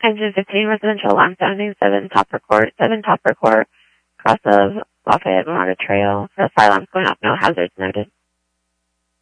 Engine 15, residential alarm sounding, 7 Topper Court, cross of Lafayette Memorial Trail. For the fire alarms going off, no hazards noted.